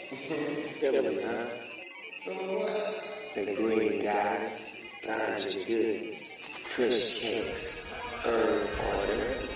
Feeling, huh? The green goddess, ganja goods, kush cakes, herb order.